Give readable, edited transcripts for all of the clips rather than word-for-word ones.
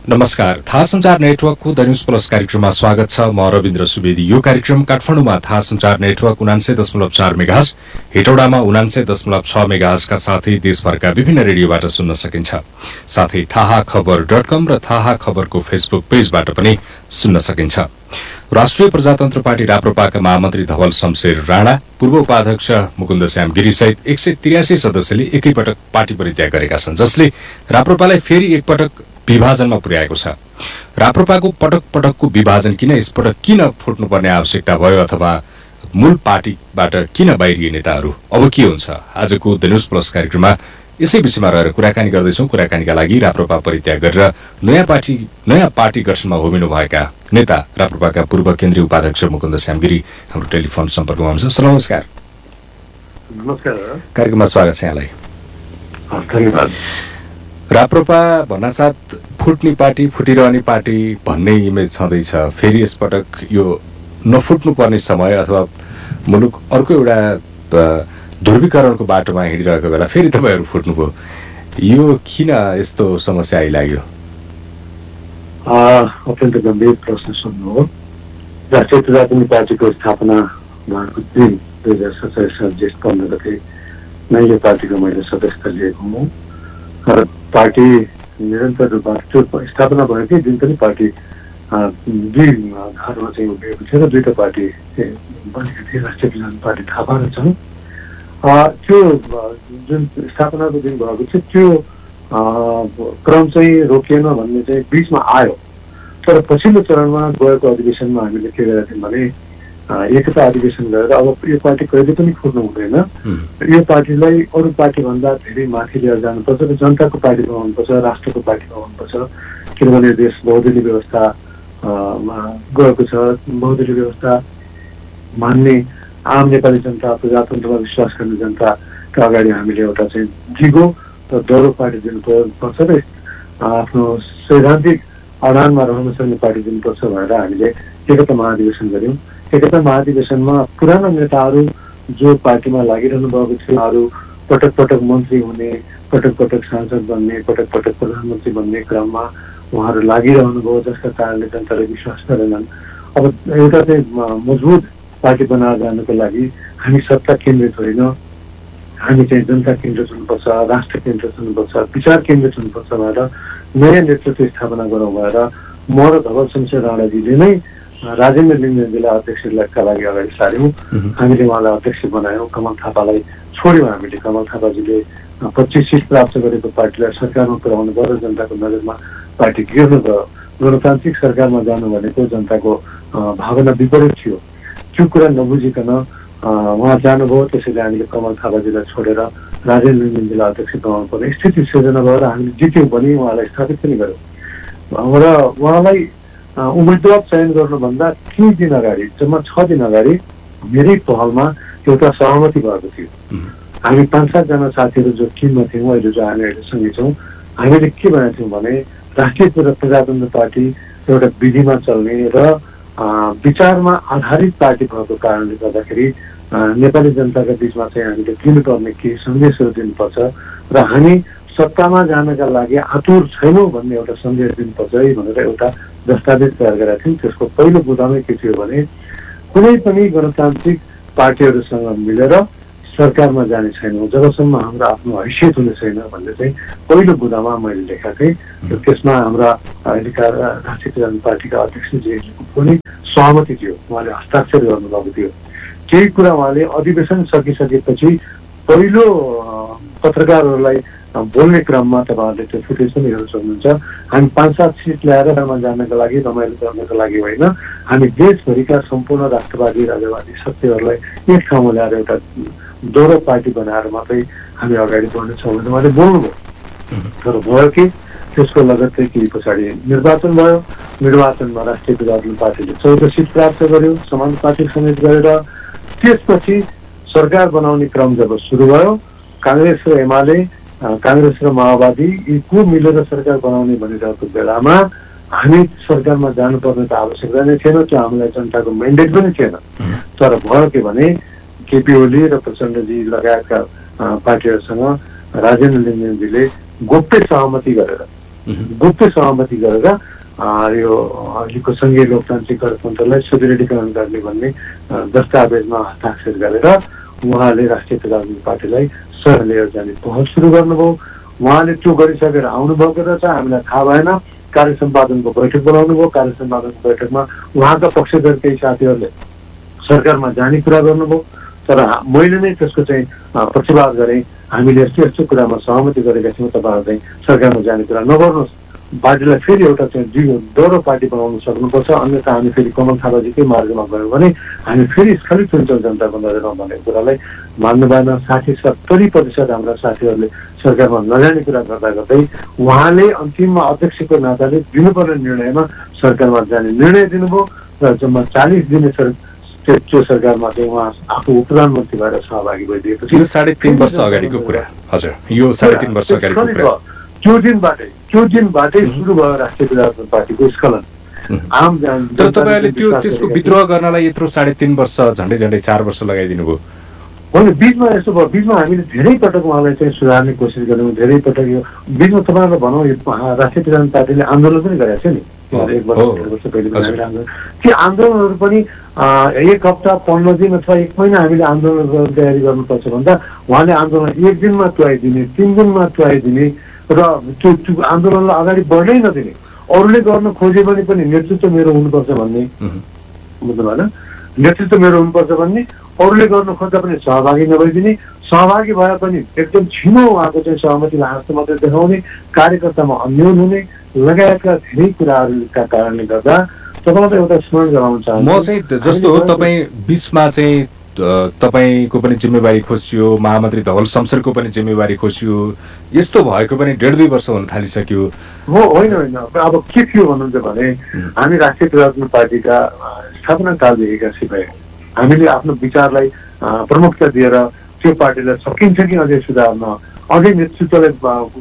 नमस्कार, थाहा संचार नेटवर्कको द न्यूज प्लस कार्यक्रममा स्वागत छ। म रविन्द्र सुवेदी। यो कार्यक्रम काठमाडौँमा थाहा संचार नेटवर्क 99.4 मेगाहर्ज, हेटौडामा 99.6 मेगाहर्जका साथै देशभरका विभिन्न रेडियोबाट सुन्न सकिन्छ। साथै थाहाखबर.com र थाहा खबरको फेसबुक पेजबाट पनि सुन्न सकिन्छ। राष्ट्रिय प्रजातन्त्र पार्टी राप्रपाका महामन्त्री धवल शमशेर राणा, पूर्व उपाध्यक्ष मुकुन्द श्याम गिरी सहित 183 सदस्यले एकैपटक पार्टी परित्याग गरेका छन्, जसले राप्रपालाई फेरि एकपटक विभाजनमा पुर्याएको छ। राप्रपाको पटक पटकको विभाजन यसपटक किन फुट्नुपर्ने आवश्यकता भयो, अथवा मूल पार्टीबाट किन बाहिरिए नेताहरू, अब के हुन्छ? आजको द न्यूज प्लस कार्यक्रममा यसै विषयमा रहेर कुराकानी गर्दैछौँ। कुराकानीका लागि राप्रपा परित्याग गरेर नयाँ पार्टी गठनमा होमिनुभएका नेता राप्रपाका पूर्व केन्द्रीय उपाध्यक्ष मुकुन्द श्याम गिरी हाम्रो टेलिफोन सम्पर्कमा हुनुहुन्छ। सर नमस्कार। नमस्कार। कार्यक्रममा स्वागत छ यहाँलाई। धन्यवाद। राप्रपा भन्नासाथ फुट्ने पार्टी, फुटिरहने पार्टी भन्ने इमेज छँदैछ। फेरि यसपटक यो नफुट्नु पर्ने समय अथवा मुलुक अर्को एउटा ध्रुवीकरणको बाटोमा हिँडिरहेको बेला फेरि तपाईँहरू फुट्नुभयो। यो किन यस्तो समस्या आइलाग्यो? अत्यन्त गम्भीर प्रश्न सोध्नु हो। राष्ट्रिय प्रजातन्त्र पार्टीको स्थापना भएको दिन 2027 साल जेठ 15 गते नै यो पार्टीको मैले सदस्यता लिएको हुँ र पार्टी निरन्तर रूपमा त्यो स्थापना भएकै दिन पनि पार्टी दुई घरमा चाहिँ उभिएको थियो र दुईटा पार्टी बनेको थिए। राष्ट्रिय प्रजातन्त्र पार्टी थाहा पाएर छन्। त्यो जुन स्थापनाको दिन भएको थियो त्यो क्रम चाहिँ रोकिएन भन्ने चाहिँ बिचमा आयो। तर पछिल्लो चरणमा गएको अधिवेशनमा हामीले के गरेका थियौँ भने एकता अधिवेशन गरेर अब यो पार्टी कहिले पनि फुट्नु हुँदैन, यो पार्टीलाई अरू पार्टीभन्दा धेरै माथि लिएर जानुपर्छ र जनताको पार्टीमा हुनुपर्छ, राष्ट्रको पार्टीमा हुनुपर्छ। किनभने देश बहुदलीय व्यवस्थामा गएको छ। बहुदलीय व्यवस्था मान्ने आम नेपाली जनता, प्रजातन्त्रमा विश्वास गर्ने जनताका अगाडि हामीले एउटा चाहिँ दिगो र दह्रो पार्टी दिनुपर्छ र आफ्नो सैद्धान्तिक अडानमा रहन सक्ने पार्टी दिनुपर्छ भनेर हामीले एकता महाधिवेशन गऱ्यौँ। एकता महाधिवेशनमा पुराना नेताहरू जो पार्टीमा लागिरहनु भएको थियो, उहाँहरू पटक पटक मन्त्री हुने, पटक पटक सांसद बन्ने, पटक पटक प्रधानमन्त्री बन्ने क्रममा उहाँहरू लागिरहनु भयो, जसका कारणले जनताले विश्वास गरेनन्। अब एउटा चाहिँ मजबुत पार्टी बनाएर जानको लागि हामी सत्ता केन्द्रित होइन, हामी चाहिँ जनता केन्द्रित हुनुपर्छ, राष्ट्र केन्द्रित हुनुपर्छ, विचार केन्द्रित हुनुपर्छ भनेर नयाँ नेतृत्व स्थापना गरौँ भनेर म र धवल शमशेर राणाजीले नै राजेन्द्र लिङ्गदेनजीलाई अध्यक्षका लागि अगाडि सार्यौँ। हामीले उहाँलाई अध्यक्ष बनायौँ। कमल थापालाई छोड्यौँ हामीले। कमल थापाजीले 25 सिट प्राप्त गरेको पार्टीलाई सरकारमा पुर्याउनु भयो र जनताको नजरमा पार्टी गिर्नु भयो। गणतान्त्रिक सरकारमा जानु भनेको जनताको भावना विपरीत थियो। त्यो कुरा नबुझिकन उहाँ जानुभयो। त्यसैले हामीले कमल थापाजीलाई छोडेर राजेन्द्र लिङ्गदेनजीलाई अध्यक्ष बनाउनु पर्ने स्थिति सिर्जना भयो र हामीले जित्यौँ पनि, उहाँलाई स्थापित पनि गऱ्यौँ। र उहाँलाई उम्मेदवार चयन गर्नुभन्दा 3 दिन अगाडि, जम्मा 6 दिन अगाडि मेरै पहलमा एउटा सहमति भएको थियो। हामी 5-7 जना साथीहरू जो टिममा थियौँ, अहिले जो हामी सँगै छौँ, हामीले के भनेको थियौँ भने राष्ट्रिय प्रजातन्त्र पार्टी एउटा विधिमा चल्ने र विचारमा आधारित पार्टी भएको कारणले गर्दाखेरि नेपाली जनताका बिचमा चाहिँ हामीले दिनुपर्ने केही सन्देशहरू दिनुपर्छ र हामी सत्तामा जानका लागि आतुर छैनौँ भन्ने एउटा सन्देश दिनुपर्छ है भनेर एउटा दस्तावेज तयार गरेका थियौँ। त्यसको पहिलो बुँदामै के थियो भने कुनै पनि गणतान्त्रिक पार्टीहरूसँग मिलेर सरकारमा जाने छैनौँ जबसम्म हाम्रो आफ्नो हैसियत हुने छैन भन्ने चाहिँ पहिलो बुँदामा मैले लेखेका थिएँ। र त्यसमा हाम्रा अहिलेका राष्ट्रिय प्रजातन्त्र पार्टीका अध्यक्षजीको पनि सहमति थियो। उहाँले हस्ताक्षर गर्नुभएको थियो। केही कुरा उहाँले अधिवेशन सकिसकेपछि पहिलो पत्रकारहरूलाई बोल्ने क्रममा तपाईँहरूले त्यो फुटेज पनि हेर्न सक्नुहुन्छ। हामी 5-7 सिट ल्याएर जानको लागि, रमाइलो गर्नको लागि होइन, हामी देशभरिका सम्पूर्ण राष्ट्रवादी राजावादी शक्तिहरूलाई एक ठाउँमा ल्याएर एउटा दोहोरो पार्टी बनाएर मात्रै हामी अगाडि बढ्नेछौँ भनेर उहाँले बोल्नुभयो। तर भयो कि त्यसको लगत्तै केही पछाडि निर्वाचन भयो। निर्वाचनमा राष्ट्रिय प्रजातन्त्र पार्टीले 14 सिट प्राप्त गर्यो, समानुपातिक समेत गरेर। त्यसपछि सरकार बनाउने क्रम जब सुरु भयो, काङ्ग्रेस र एमाले, काङ्ग्रेस र माओवादी यी को मिलेर सरकार बनाउने भनिरहेको बेलामा हामी सरकारमा जानुपर्ने त आवश्यकता नै थिएन। त्यो हामीलाई जनताको मेन्डेट पनि थिएन। तर भयो के भने केपी ओली र प्रचण्डजी लगायतका पार्टीहरूसँग राजेन्द्र लिङ्गदेनजीले गोप्य सहमति गरेर गुप्त सहमति गरेर यो अहिलेको सङ्घीय लोकतान्त्रिक गणतन्त्रलाई सुदृढीकरण गर्ने भन्ने दस्तावेजमा हस्ताक्षर गरेर उहाँले राष्ट्रिय प्रजातन्त्र पार्टीलाई सर लिएर जाने पहल सुरु गर्नुभयो। उहाँले त्यो गरिसकेर आउनुभएको रहेछ, हामीलाई थाहा भएन। कार्य सम्पादनको बैठक बोलाउनु भयो। कार्य सम्पादनको बैठकमा उहाँका पक्षधर केही साथीहरूले सरकारमा जाने कुरा गर्नुभयो, तर मैले नै त्यसको चाहिँ प्रतिवाद गरेँ। हामीले यस्तो यस्तो कुरामा सहमति गरेका छौँ, तपाईँहरू चाहिँ सरकारमा जाने कुरा नगर्नुहोस्, पार्टीलाई फेरि एउटा चाहिँ दोहोरो पार्टी बनाउन सक्नुपर्छ, अन्यथा हामी फेरि कमल थापाजीकै मार्गमा गयौँ भने हामी फेरि स्खलित हुन्छौँ जनताको नजरमा भनेको कुरालाई मान्नु भएन। 60-70% हाम्रा साथीहरूले सरकारमा नजाने कुरा गर्दा गर्दै उहाँले अन्तिममा अध्यक्षको नाताले दिनुपर्ने निर्णयमा सरकारमा जाने निर्णय दिनुभयो र जम्मा 40 दिने त्यो सरकारमा चाहिँ उहाँ आफू प्रधानमन्त्री भएर सहभागी भइदिएपछि यो 3.5 वर्ष अगाडिको कुरा। हजुर, यो 3.5 वर्ष अगाडिको कुरा। त्यो दिनबाटै सुरु भयो राष्ट्रिय प्रजातन्त्र पार्टीको स्खलन। आम तर तपाईँहरूले त्यसको विद्रोह गर्नलाई यत्रो 3.5 वर्ष झन्डै 4 वर्ष लगाइदिनु भयो। होइन, बिचमा यस्तो भयो, बिचमा हामीले धेरै पटक उहाँलाई चाहिँ सुधार्ने कोसिस गऱ्यौँ। धेरै पटक यो बिचमा तपाईँहरूलाई भनौँ यो राष्ट्रिय प्रजातन्त्र पार्टीले आन्दोलन पनि गरेको छ नि, 1 वर्ष पहिले त्यो आन्दोलनहरू पनि 1 हप्ता 15 दिन अथवा 1 महिना हामीले आन्दोलन गर्न तयारी गर्नुपर्छ भन्दा उहाँले आन्दोलन 1 दिनमा तुहाइदिने, 3 दिनमा तुहाइदिने र त्यो आन्दोलनलाई अगाडि बढ्नै नदिने। अरूले गर्न खोजे भने पनि नेतृत्व मेरो हुनुपर्छ भन्ने, बुझ्नु भएन, नेतृत्व मेरो हुनुपर्छ भन्ने, अरूले गर्न खोज्दा पनि सहभागी नभइदिने, सहभागी भए पनि एकदम छिनो उहाँको चाहिँ सहमतिलाई हाँस्न मात्रै देखाउने, कार्यकर्तामा अन्योल हुने लगायतका धेरै कुराहरूका कारणले गर्दा तपाईँलाई एउटा स्मरण गराउन चाहन्छु। म चाहिँ जस्तो हो तपाईँ बिचमा चाहिँ तपाईँको पनि जिम्मेवारी खोसियो, महामन्त्री धवल शमशेरको पनि जिम्मेवारी खोसियो, यस्तो भएको पनि 1.5-2 वर्ष हुन थालिसक्यो। हो, होइन, अब के थियो भन्नुहुन्छ भने हामी राष्ट्रिय प्रजातन्त्र पार्टीका स्थापना कालदेखिका सिपाही हामीले आफ्नो विचारलाई प्रमुखता दिएर त्यो पार्टीलाई सकिन्छ कि अझै सुधार्न, अझै नेतृत्वलाई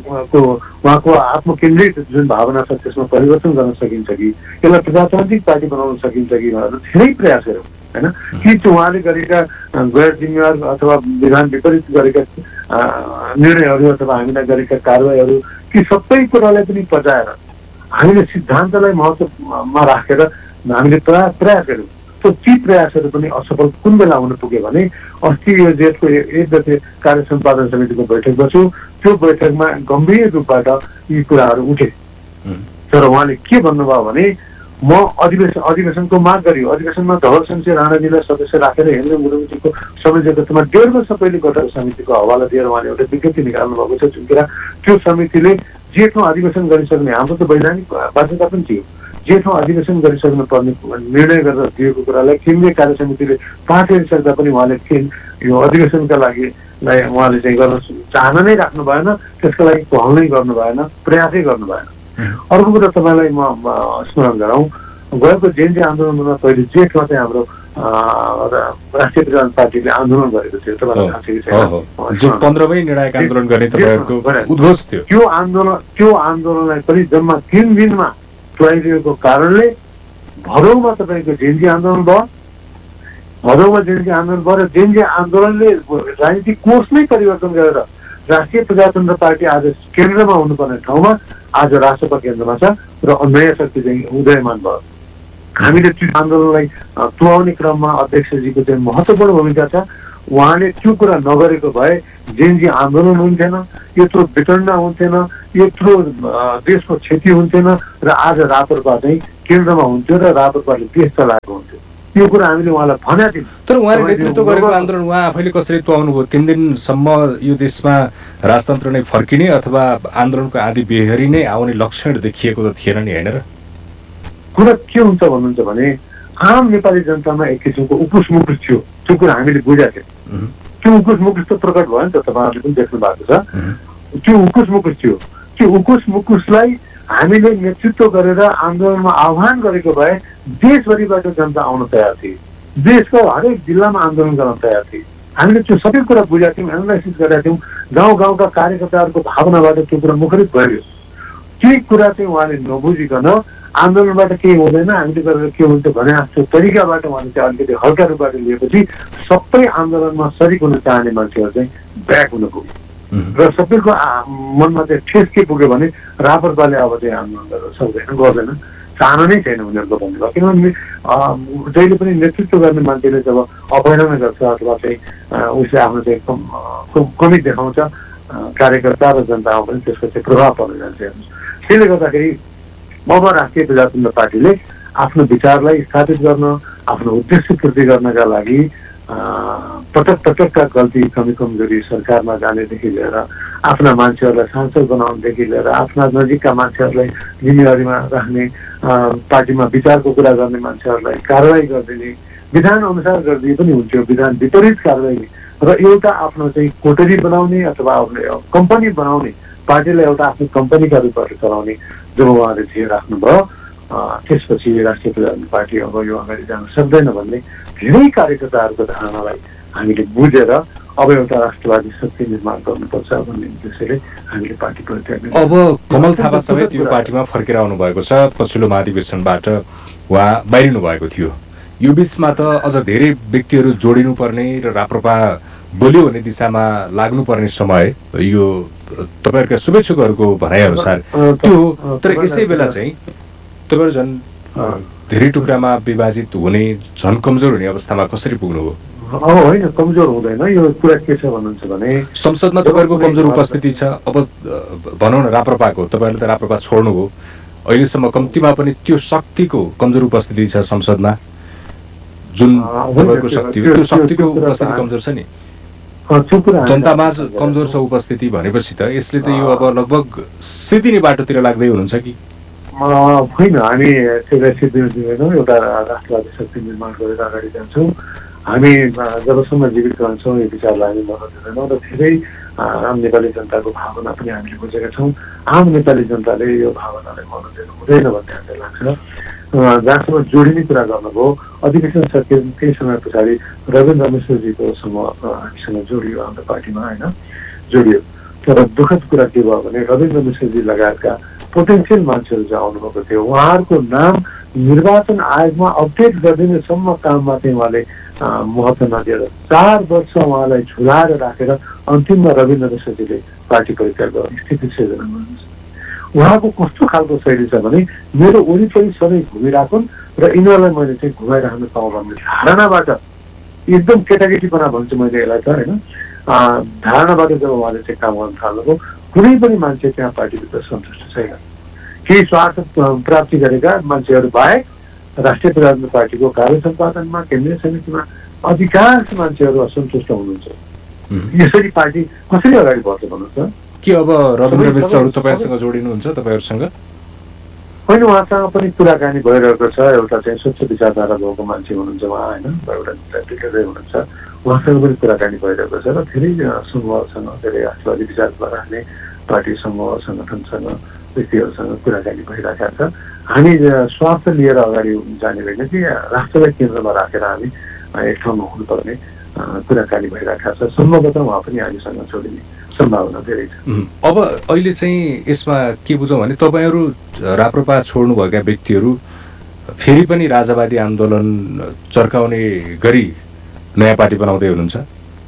उहाँको आत्मकेन्द्रित जुन भावना छ त्यसमा परिवर्तन गर्न सकिन्छ कि, यसलाई प्रजातान्त्रिक पार्टी बनाउन सकिन्छ कि भनेर धेरै प्रयास गऱ्यौँ होइन। कि त्यो उहाँले गरेका गैर जिम्मेवार अथवा विधान विपरीत गरेका निर्णयहरू अथवा हामीलाई गरेका कारवाहीहरू ती सबै कुरालाई पनि पचाएर हामीले सिद्धान्तलाई महत्त्वमा राखेर हामीले प्रयास गऱ्यौँ। ती प्रयासहरू पनि असफल कुन बेला हुन पुग्यो भने अस्ति यो जेठको 1 गते कार्य सम्पादन समितिको बैठक बस्यो। त्यो बैठकमा गम्भीर रूपबाट यी कुराहरू उठे। तर उहाँले के भन्नुभयो भने म अधिवेशनको माग गरियो। अधिवेशनमा धवल शमशेर राणाजीलाई सदस्य राखेर हेन्द्र मुरुङजीको संयोजकत्वमा 1.5 वर्ष पहिले गठन समितिको हवाला दिएर उहाँले एउटा विज्ञप्ति निकाल्नु भएको छ, जुन कुरा त्यो समितिले जेठमा अधिवेशन गरिसक्ने, हाम्रो त वैधानिक बाध्यता पनि थियो, जेठमा अधिवेशन गरिसक्नु पर्ने निर्णय गरेर दिएको कुरालाई केन्द्रीय कार्य समितिले पाठ गरिसक्दा पनि उहाँले यो अधिवेशनका लागि उहाँले चाहिँ गर्न चाहना नै राख्नु भएन, त्यसका लागि पहल नै गर्नु भएन, प्रयासै गर्नु भएन। अर्को कुरा तपाईँलाई म स्मरण गराउँ, गएको जेएनजी आन्दोलनमा पहिले जेठमा चाहिँ हाम्रो राष्ट्रिय प्रजातन्त्र पार्टीले आन्दोलन गरेको थियो। तपाईँलाई थाहा छ कि 15मै निर्णायक आन्दोलन गर्ने तपाईँहरूको उद्घोष थियो। त्यो आन्दोलनलाई पनि जम्मा 3 दिनमा तुहाइदिएको कारणले भदौमा तपाईँको जेएनजी आन्दोलन भयो। भदौमा जेएनजी आन्दोलन भयो र जेएनजी आन्दोलनले राजनीतिक कोर्स नै परिवर्तन गरेर राष्ट्रिय प्रजातन्त्र पार्टी आज केन्द्रमा हुनुपर्ने ठाउँमा आज राष्ट्रपा केन्द्रमा छ र नयाँ शक्ति चाहिँ उदयमान भयो। हामीले त्यो आन्दोलनलाई तुहाउने क्रममा अध्यक्षजीको चाहिँ महत्त्वपूर्ण भूमिका छ। उहाँले त्यो कुरा नगरेको भए जेएनजी आन्दोलन हुन्थेन, यत्रो वितण्डा हुन्थेन, यत्रो देशको क्षति हुन्थेन र आज राप्रपा चाहिँ केन्द्रमा हुन्थ्यो र राप्रपाले देश चलाएको हुन्थ्यो। यो कुरा हामीले उहाँलाई भनेका थियौँ। तर उहाँले नेतृत्व गरेको आन्दोलन उहाँ आफैले कसरी तुहाउनु भयो? 3 दिनसम्म यो देशमा राजतन्त्र नै फर्किने अथवा आन्दोलनको आदि बेहोरी नै आउने लक्षण देखिएको त थिएन नि, होइन र? कुरा के हुन्छ भन्नुहुन्छ भने आम नेपाली जनतामा एक किसिमको उकुस मुकुस थियो। त्यो कुरा हामीले बुझेका थियौँ। त्यो उकुस मुकुस त प्रकट भयो नि त, तपाईँहरूले पनि देख्नु भएको छ। त्यो उकुस मुकुस थियो। त्यो उकुस मुकुसलाई हामीले नेतृत्व गरेर आन्दोलनमा आह्वान गरेको भए देशभरिबाट जनता आउन तयार थिए, देशको हरेक जिल्लामा आन्दोलन गर्न तयार थिए। हामीले त्यो सबै कुरा बुझेका थियौँ, एनालाइसिस गरेका थियौँ। गाउँका कार्यकर्ताहरूको भावनाबाट त्यो कुरा मुखरित भयो। त्यही कुरा चाहिँ उहाँले नबुझिकन आन्दोलनबाट केही हुँदैन, हामीले गरेर के हुन्छ भने जस्तो तरिकाबाट उहाँले चाहिँ अलिकति हल्का रूपबाट लिएपछि सबै आन्दोलनमा सरिक हुन चाहने मान्छेहरू चाहिँ ब्याक हुन पुग्यो। र सबैको मनमा चाहिँ ठेस के पुग्यो भने राप्रपाले अब चाहिँ आन्दोलन गर्न सक्दैन, गर्दैन, चाहना नै छैन उनीहरूको भन्नुभयो। किनभने जहिले पनि नेतृत्व गर्ने मान्छेले जब अवहेलना गर्छ अथवा चाहिँ उसले आफ्नो चाहिँ कमी देखाउँछ कार्यकर्ता र जनतामा पनि त्यसको चाहिँ प्रभाव पर्न जान्छ। त्यसले गर्दाखेरि अब राष्ट्रिय प्रजातन्त्र पार्टीले आफ्नो विचारलाई स्थापित गर्न, आफ्नो उद्देश्य पूर्ति गर्नका लागि पटक पटकका गल्ती कमी कमजोरी सरकारमा जानेदेखि लिएर आफ्ना मान्छेहरूलाई सांसद बनाउनेदेखि लिएर आफ्ना नजिकका मान्छेहरूलाई जिम्मेवारीमा राख्ने, पार्टीमा विचारको कुरा गर्ने मान्छेहरूलाई कारवाही गरिदिने, विधान अनुसार गरिदिए पनि हुन्थ्यो, विधान विपरीत कारवाही र एउटा आफ्नो चाहिँ कोटरी बनाउने अथवा आफ्नो कम्पनी बनाउने, पार्टीलाई एउटा आफ्नो कम्पनीका रूपबाट चलाउने जब उहाँले चाहिँ राख्नुभयो, त्यसपछि राष्ट्रिय प्रजातन्त्र पार्टी अब यो अगाडि जान सक्दैन भन्ने धेरै कार्यकर्ताहरूको धारणालाई हामीले बुझेर अब एउटा राष्ट्रवादी शक्ति निर्माण गर्नुपर्छ भन्ने उद्देश्यले हामीले पार्टी परित्याग। अब कमल थापा समेत यो पार्टीमा फर्केर आउनु भएको छ, पछिल्लो महाधिवेशनबाट उहाँ बाहिरिनु भएको थियो। यो बिचमा त अझ धेरै व्यक्तिहरू जोडिनु पर्ने र राप्रपा बलियो हुने दिशामा लाग्नुपर्ने समय यो तपाईँहरूका शुभेच्छुकहरूको भनाइअनुसार त्यो। तर यसै बेला चाहिँ तपाईँहरू झन् धेरै टुक्रामा विभाजित हुने, झन् कमजोर हुने अवस्थामा कसरी पुग्नुभयो? होइन, कमजोर हुँदैन। यो कुरा के छ भन्नुहुन्छ भने संसदमा तपाईँहरूको कमजोर उपस्थिति छ। अब भनौँ न राप्रपाको, तपाईँहरूले त राप्रपा छोड्नुभयो, अहिलेसम्म कम्तीमा पनि त्यो शक्तिको कमजोर उपस्थिति छ संसदमा, जुन तपाईँहरूको शक्ति हो त्यो शक्तिको उपस्थिति कमजोर छ नि, जनतामा कमजोर छ उपस्थिति भनेपछि त यसले त यो अब लगभग सिद्धिने बाटोतिर लाग्दै हुनुहुन्छ कि? होइन, हामी त्यसलाई सिद्धिन दिँदैनौँ। एउटा राष्ट्रवादी शक्ति निर्माण गरेर अगाडि जान्छौँ। हामी जबसम्म जीवित रहन्छौँ यो विचारलाई हामी मर्न दिँदैनौँ र धेरै आम नेपाली जनताको भावना पनि हामीले बुझेका छौँ। आम नेपाली जनताले यो भावनालाई मर्न दिनु हुँदैन भन्ने हामीलाई लाग्छ। जहाँसम्म जोडिने कुरा गर्नुभयो, अधिवेशन सकिए केही समय पछाडि रविन्द्र मिश्रजीको समूह हामीसँग जोडियो, हाम्रो पार्टीमा होइन जोडियो। तर दुःखद कुरा के भयो भने रविन्द्र मिश्रजी लगायतका पोटेन्सियल मान्छेहरू जो आउनुभएको थियो उहाँहरूको नाम निर्वाचन आयोगमा अपडेट गरिदिनेसम्म काममा चाहिँ उहाँले महत्त्व नदिएर 4 वर्ष उहाँलाई झुलाएर राखेर अन्तिममा रविन्द्र मिश्रजीले पार्टी परित्याग गर्ने स्थिति सिर्जना गर्नुहुन्छ। उहाँको कस्तो खालको शैली छ भने मेरो वरिपरि सबै घुमिराखुन् र यिनीहरूलाई मैले चाहिँ घुमाइराख्न पाऊँ भन्ने धारणाबाट, एकदम केटाकेटीपना भन्छु मैले यसलाई त होइन, धारणाबाट जब उहाँले चाहिँ काम गर्न थाल्नुभयो कुनै पनि मान्छे त्यहाँ पार्टीभित्र सन्तुष्ट छैन। केही स्वार्थ प्राप्ति गरेका मान्छेहरू बाहेक राष्ट्रिय प्रजातन्त्र पार्टीको कार्य सम्पादनमा, केन्द्रीय समितिमा अधिकांश मान्छेहरू असन्तुष्ट हुनुहुन्छ। यसरी पार्टी कसरी अगाडि बढ्छ भन्नुहोस् त? के अब रविन्द्र मिश्रहरू तपाईँसँग जोडिनुहुन्छ? तपाईँहरूसँग होइन, उहाँसँग पनि कुराकानी भइरहेको छ। एउटा चाहिँ स्वच्छ विचारधारा भएको मान्छे हुनुहुन्छ उहाँ होइन, एउटा नेतृत्वै हुनुहुन्छ, उहाँसँग पनि कुराकानी भइरहेको छ र धेरै समूहसँग, धेरै राष्ट्रवादी विचारमा राख्ने पार्टी समूह सङ्गठनसँग, व्यक्तिहरूसँग कुराकानी भइरहेका छ। हामी स्वार्थ लिएर अगाडि जाने होइन कि राष्ट्रलाई केन्द्रमा राखेर हामी एक ठाउँमा हुनुपर्ने कुराकानी भइरहेका छ। सम्भवतः उहाँ पनि हामीसँग जोडिने सम्भावना धेरै छ। अब अहिले चाहिँ यसमा के बुझौँ भने तपाईँहरू राप्रपा छोड्नुभएका व्यक्तिहरू फेरि पनि राजावादी आन्दोलन चर्काउने गरी नयाँ पार्टी बनाउँदै हुनुहुन्छ?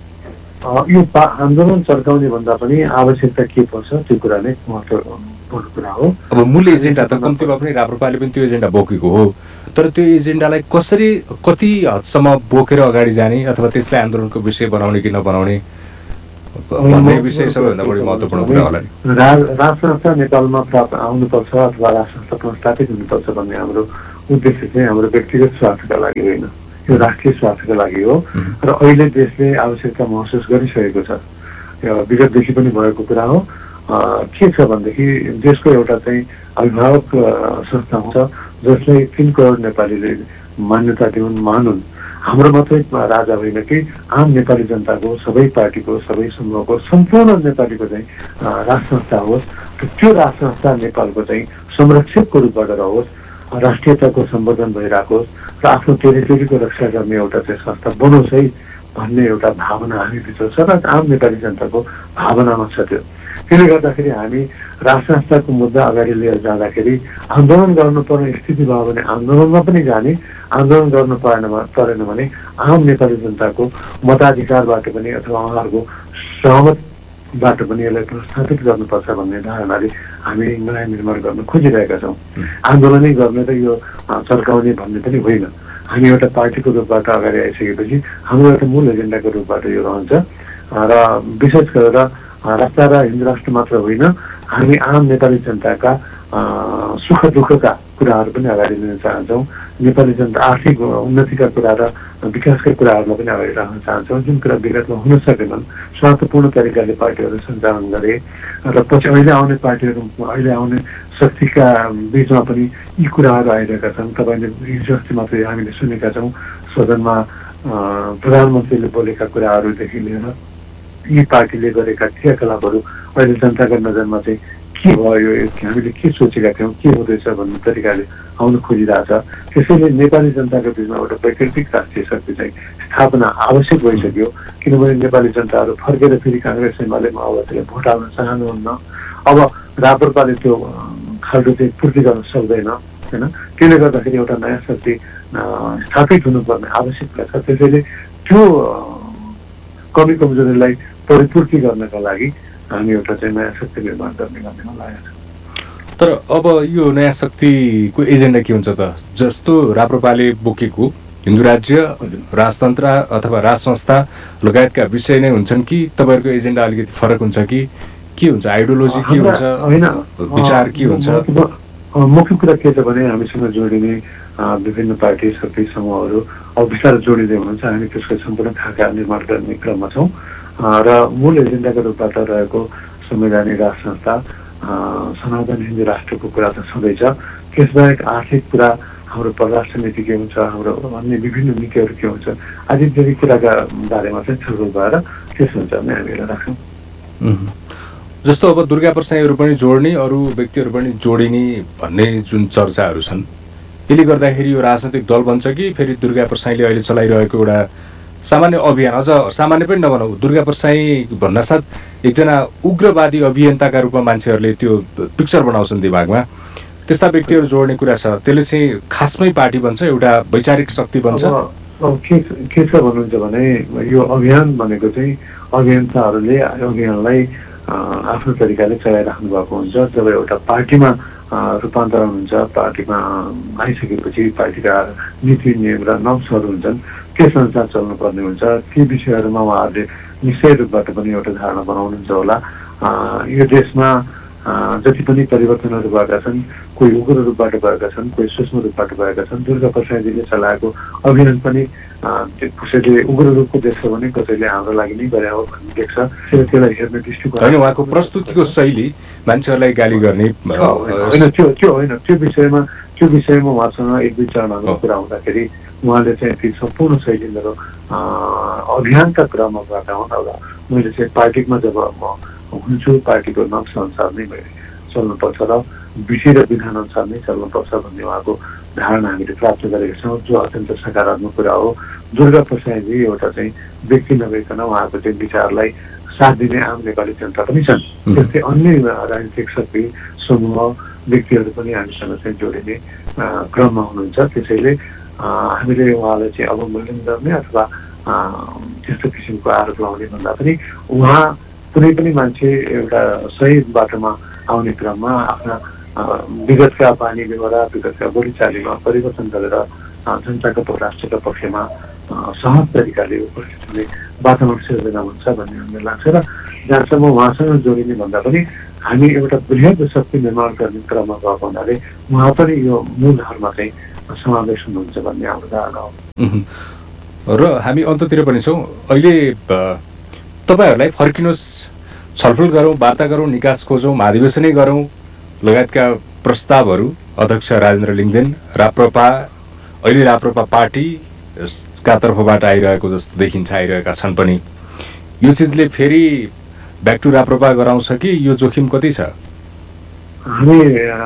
यो आन्दोलन चर्काउने भन्दा पनि आवश्यकता के पर्छ त्यो कुरा नै महत्त्वपूर्ण कुरा हो। अब मूल एजेन्डा त कम्तीमा पनि राप्रपाले पनि त्यो एजेन्डा बोकेको हो, तर त्यो एजेन्डालाई कसरी कति हदसम्म बोकेर अगाडि जाने अथवा त्यसलाई आन्दोलनको विषय बनाउने कि नबनाउने भन्ने विषय सबैभन्दा बढी महत्त्वपूर्ण कुरा होला नि। राजसंस्था नेपालमा आउनुपर्छ अथवा राजसंस्था पुनर्स्थापित हुनुपर्छ भन्ने हाम्रो उद्देश्य चाहिँ हाम्रो व्यक्तिगत स्वार्थका लागि होइन, यो राष्ट्रिय स्वार्थका लागि हो र अहिले देशले आवश्यकता महसुस गरिसकेको छ। विगतदेखि पनि भएको कुरा हो। के छ भनेदेखि देशको एउटा चाहिँ अभिभावक संस्था हुन्छ जसले 3 करोड नेपालीले मान्यता दिउन्, मानुन्। हाम्रो मात्रै राजा होइन कि आम नेपाली जनताको, सबै पार्टीको, सबै समूहको, सम्पूर्ण नेपालीको चाहिँ राजसंस्था होस्। त्यो राजसंस्था नेपालको चाहिँ संरक्षकको रूपबाट रहोस्, राष्ट्रियताको सम्वर्धन भइरहेकोस् र आफ्नो टेरिटोरीको रक्षा गर्ने एउटा चाहिँ संस्था बनोस् है भन्ने एउटा भावना हामीभित्र छ र आम नेपाली जनताको भावनामा छ त्यो। त्यसले गर्दाखेरि हामी राजसंस्थाको मुद्दा अगाडि लिएर जाँदाखेरि आन्दोलन गर्नुपर्ने स्थिति भयो भने आन्दोलनमा पनि जाने, आन्दोलन गर्नु परेन भने आम नेपाली जनताको मताधिकारबाट पनि अथवा उहाँहरूको सहमत बाट पनि यसलाई प्रस्थापित गर्नुपर्छ भन्ने धारणाले हामी नयाँ निर्माण गर्न खोजिरहेका छौँ। आन्दोलनै गर्ने त यो चर्काउने भन्ने पनि होइन। हामी एउटा पार्टीको रूपबाट अगाडि आइसकेपछि हाम्रो एउटा मूल एजेन्डाको रूपबाट यो रहन्छ र विशेष गरेर राष्ट्र र हिन्दू राष्ट्र मात्र होइन, हामी आम नेपाली जनताका सुख दुःखका कुराहरू पनि अगाडि लिन चाहन्छौँ। नेपाली जनता आर्थिक उन्नतिका कुरा र विकासका कुराहरूलाई पनि अगाडि राख्न चाहन्छौँ। जुन कुरा विगतमा हुन सकेनन्, स्वार्थपूर्ण तरिकाले पार्टीहरू सञ्चालन गरे र पछि अहिले आउने पार्टीहरू, अहिले आउने शक्तिका बिचमा पनि यी कुराहरू आइरहेका छन्। तपाईँले हिजो अस्ति मात्रै हामीले सुनेका छौँ सदनमा प्रधानमन्त्रीले बोलेका कुराहरूदेखि लिएर यी पार्टीले गरेका क्रियाकलापहरू अहिले जनताका नजरमा चाहिँ के भयो, हामीले के सोचेका थियौँ, के हुँदैछ भन्ने तरिकाले आउन खोजिरहेछ। त्यसैले नेपाली जनताको बिचमा एउटा वैकल्पिक राष्ट्रिय शक्ति चाहिँ स्थापना आवश्यक भइसक्यो। किनभने नेपाली जनताहरू फर्केर फेरि काङ्ग्रेस एमाले माओवादीलाई भोट हाल्न चाहनुहुन्न। अब राप्रपाले त्यो खाल्डो चाहिँ पूर्ति गर्न सक्दैन होइन। त्यसले गर्दाखेरि एउटा नयाँ शक्ति स्थापित हुनुपर्ने आवश्यकता छ। त्यसैले त्यो कमी कमजोरीलाई परिपूर्ति गर्नका लागि हामी एउटा चाहिँ नयाँ शक्ति निर्माण गर्ने गर्नेमा लागेको छ। तर अब यो नयाँ शक्तिको एजेन्डा के हुन्छ त? जस्तो राप्रपाले बोकेको हिन्दू राज्य, राजतन्त्र अथवा राज संस्था लगायतका विषय नै हुन्छन् कि तपाईँहरूको एजेन्डा अलिकति फरक हुन्छ कि के हुन्छ? आइडियोलोजी के हुन्छ, विचार के हुन्छ? मुख्य कुरा के छ भने हामीसँग जोडिने विभिन्न पार्टी शक्ति समूहहरू अब बिस्तारै जोडिँदै हुनुहुन्छ। हामी त्यसको सम्पूर्ण खाका निर्माण गर्ने क्रममा छौँ र मूल एजेन्डाको रूपबाट रहेको संवैधानिक राज संस्था, सनातन हिन्दू राष्ट्रको कुरा त छँदैछ। त्यसबाहेक आर्थिक कुरा, हाम्रो परराष्ट्र नीति के हुन्छ, हाम्रो अन्य विभिन्न नीतिहरू के हुन्छ, आदि इत्यादि कुराका बारेमा चाहिँ छलफल भएर त्यस अनुसारमै हामी यसलाई राख्छौँ। जस्तो अब दुर्गा प्रसाईहरू पनि जोड्ने, अरू व्यक्तिहरू पनि जोडिने भन्ने जुन चर्चाहरू छन्, यसले गर्दाखेरि यो राजनैतिक दल बन्छ कि फेरि दुर्गा प्रसाईले अहिले चलाइरहेको एउटा सामान्य अभियान, अझ सामान्य पनि नभनौँ, दुर्गा प्रसाई भन्नासाथ एकजना उग्रवादी अभियन्ताका रूपमा मान्छेहरूले त्यो पिक्चर बनाउँछन् दिमागमा, त्यस्ता व्यक्तिहरू जोड्ने कुरा छ। त्यसले चाहिँ खासमै पार्टी बन्छ, एउटा वैचारिक शक्ति बन्छ। अब के छ भन्नुहुन्छ भने यो अभियान भनेको चाहिँ अभियन्ताहरूले अभियानलाई आफ्नो तरिकाले चलाइराख्नु भएको हुन्छ। जब एउटा पार्टीमा रूपान्तरण हुन्छ, पार्टीमा आइसकेपछि पार्टीका नीति नियम र नम्सहरू हुन्छन्, त्यस अनुसार चल्नुपर्ने हुन्छ। ती विषयहरूमा उहाँहरूले निश्चय रूपबाट पनि एउटा धारणा बनाउनुहुन्छ होला। यो देशमा जति पनि परिवर्तनहरू भएका छन्, कोही उग्र रूपबाट भएका छन्, कोही सूक्ष्म रूपबाट भएका छन्। दुर्गा प्रसाईजीले चलाएको अभियान पनि कसैले उग्र रूपको देख्छ भने कसैले हाम्रो लागि नै गरे हो भन्ने देख्छ। त्यसलाई हेर्ने दृष्टिकोण होइन, उहाँको प्रस्तुतिको शैली मान्छेहरूलाई गाली गर्ने होइन, त्यो होइन। त्यो विषयमा उहाँसँग एक दुई चरणहरूको कुरा हुँदाखेरि उहाँले चाहिँ ती सम्पूर्ण शैली मेरो अभियानका क्रममा गएका हुन्। र मैले चाहिँ पार्टीमा जब म हुन्छु, पार्टीको नक्सा अनुसार नै मैले चल्नुपर्छ र विधि र विधान अनुसार नै चल्नुपर्छ भन्ने उहाँको धारणा हामीले प्राप्त गरेका छौँ, जो अत्यन्त सकारात्मक कुरा हो। दुर्गा प्रसाईजी एउटा चाहिँ व्यक्ति नभइकन उहाँको चाहिँ विचारलाई साथ दिने आम नेपाली जनता पनि छन्। त्यस्तै अन्य राजनीतिक शक्ति समूह व्यक्तिहरू पनि हामीसँग चाहिँ जोडिने क्रममा हुनुहुन्छ। त्यसैले हामीले उहाँलाई चाहिँ अवमूल्यन गर्ने अथवा त्यस्तो किसिमको आरोप लगाउने भन्दा पनि उहाँ कुनै पनि मान्छे एउटा सही बाटोमा आउने क्रममा आफ्ना विगतका बानी व्यवहार, विगतका बोलीचालीमा परिवर्तन गरेर जनताको राष्ट्रका पक्षमा सहज तरिकाले उपस्थित वातावरण सिर्जना हुन्छ भन्ने हामीलाई लाग्छ। र जहाँसम्म उहाँसँग जोडिने भन्दा पनि हामी एउटा बृहत शक्ति निर्माण गर्ने क्रममा गएको हुनाले उहाँ पनि यो मूलहरूमा चाहिँ समावेश हुनुहुन्छ भन्ने हाम्रो धारणा हो। र हामी अन्ततिर पनि छौँ। अहिले तपाईँहरूलाई फर्किनुहोस्, छलफल गरौँ, वार्ता गरौँ, निकास खोजौँ, महाधिवेशनै गरौँ लगायतका प्रस्तावहरू अध्यक्ष राजेन्द्र लिङ्गदेन, राप्रपा, अहिले राप्रपा पार्टीका तर्फबाट आइरहेको जस्तो देखिन्छ, आइरहेका छन् पनि। यो चिजले फेरि ब्याक टु राप्रपा गराउँछ कि यो जोखिम कति छ? हामी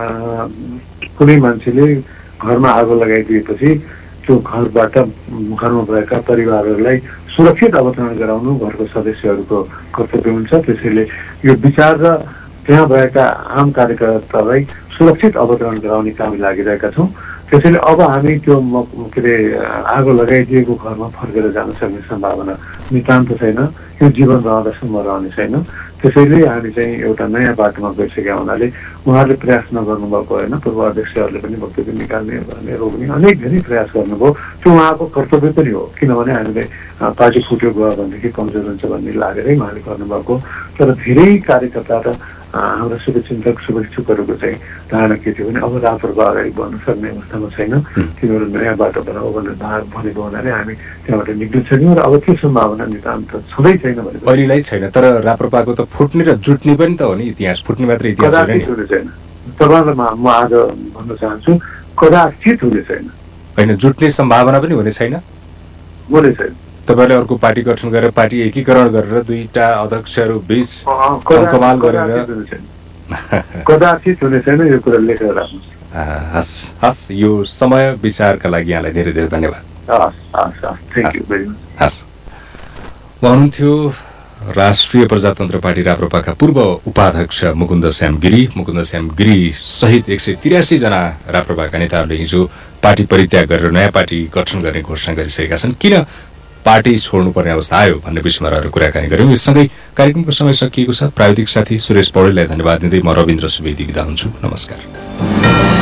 कुनै मान्छेले घरमा आगो लगाइदिएपछि त्यो घरमा भएका परिवारहरूलाई सुरक्षित अवतरण गराउनु घरको सदस्यहरूको कर्तव्य हुन्छ। त्यसैले यो विचार र त्यहाँ भएका आम कार्यकर्तालाई सुरक्षित अवतरण गराउने काम लागिरहेका छौँ। त्यसैले अब हामी त्यो के अरे आगो लगाइदिएको घरमा फर्केर जान सक्ने सम्भावना नितान्त छैन। यो जीवन रहँदासम्म रहने छैन। त्यसैले हामी चाहिँ एउटा नयाँ बाटोमा गइसकेका हुनाले उहाँहरूले प्रयास नगर्नु भएको होइन, पूर्व अध्यक्षहरूले पनि वक्तव्य निकाल्ने गर्ने रोक्ने अनेक धेरै प्रयास गर्नुभयो। त्यो उहाँको कर्तव्य पनि हो, किनभने हामीले पार्टी फुट्यो गयो भनेदेखि कमजोर हुन्छ भन्ने लागेरै उहाँले गर्नुभएको। तर धेरै कार्यकर्ता र हाम्रा शुभचिन्तक शुभेच्छुकहरूको चाहिँ धारणा के थियो भने अब राप्रपा अगाडि बढ्न सक्ने अवस्थामा छैन, तिनीहरू नयाँ बाटो बनाऊ भनेर भनेको हुनाले हामी त्यहाँबाट निक्लिसक्यौँ र अब त्यो सम्भावना नितान्त छँदै छैन भने अहिलेलाई छैन। तर राप्रपाको त फुट्ने र जुट्ने पनि त हो नि, इतिहास फुट्ने मात्रै इतिहास हुने छैन। तपाईँलाई म आज भन्न चाहन्छु कदाचित हुने छैन, होइन जुट्ने सम्भावना पनि हुने छैन, हुने छैन। तपाईँले अर्को पार्टी गठन गरेर पार्टी एकीकरण गरेर दुईटा अध्यक्षहरू बीच कमाल गरेर कदाचित हुने छैन, यो कुरा लेखेर राख्नुहोस्। हस् हस्, यो समय विचारका लागि यहाँलाई धेरै धेरै धन्यवाद। Thank you very much. हस्, उहाँ हुनुहुन्थ्यो राष्ट्रिय प्रजातन्त्र पार्टी राप्रपाका पूर्व उपाध्यक्ष मुकुन्द श्याम गिरी सहित 183 जना राप्रपाका नेताहरूले हिजो पार्टी परित्याग गरेर नयाँ पार्टी गठन गर्ने घोषणा गरिसकेका छन्। किन पार्टी छोड्नुपर्ने अवस्था आयो भन्ने विषयमा रहेर कुराकानी गर्यौँ। यससँगै कार्यक्रमको समय सकिएको छ। प्राविधिक साथी सुरेश पौडेललाई धन्यवाद दिँदै म रविन्द्र सुवेदी बिदा हुन्छु। नमस्कार।